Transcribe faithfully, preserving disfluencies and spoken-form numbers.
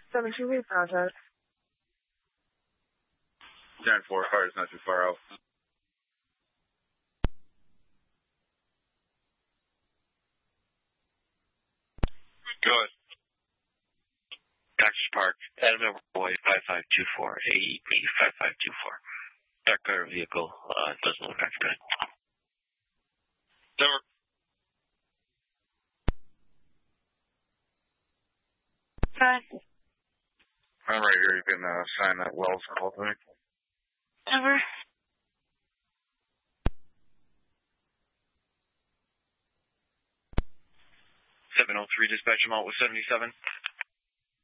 seven two eight process. ten four, car is not too far out. Good. Doctor's Park, Adam Boy, five five two four, A E B five five two four. Dark color vehicle, uh, doesn't look accident. Denver. Hi. I'm right here. You can uh, sign that Wells call to me. Denver. seven oh three, dispatch amount was seventy-seven.